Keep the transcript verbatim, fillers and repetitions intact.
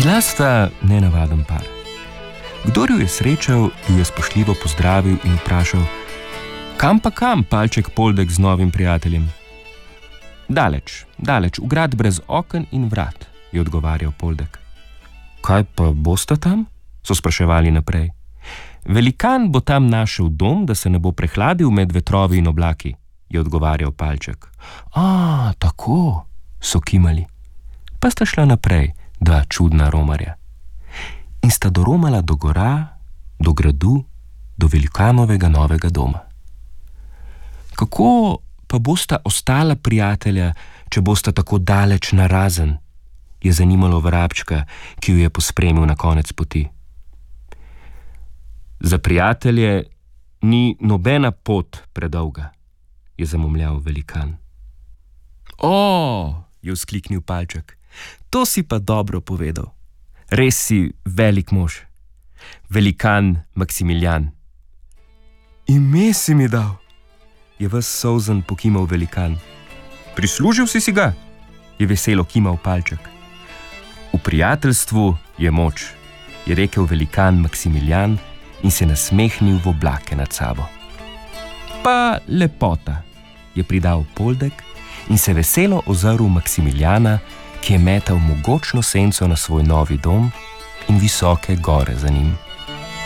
Bila sta nenavaden par. Kdor jo je srečal, jo je spoštljivo pozdravil in vprašal: kam pa kam, palček Poldek z novim prijateljem? Daleč, daleč, v grad brez oken in vrat, je odgovarjal Poldek. Kaj pa bosta tam? So spraševali naprej. Velikan bo tam našel dom, da se ne bo prehladil med vetrovi in oblaki, je odgovarjal palček. A, tako, so kimali. Pa sta šla naprej, dva čudna romarja. In sta doromala do gora, do gradu, do velikanovega novega doma. Kako pa bosta ostala prijatelja, če bosta tako daleč narazen, je zanimalo vrabčka, ki jo je pospremil na konec poti. Za prijatelje ni nobena pot predolga, je zamomljal velikan. O, je vzkliknil palček, to si pa dobro povedal. Res si velik mož. Velikan Maksimilijan. Ime si mi dal, je ves solzen pokimal velikan. Prislužil si si ga, je veselo kimal palček. V prijateljstvu je moč, je rekel velikan Maksimilijan in se nasmehnil v oblake nad sabo. Pa lepota, je pridal Poldek in se veselo ozrl Maksimiljana, ki je metal mogočno senco na svoj novi dom in visoke gore za njim.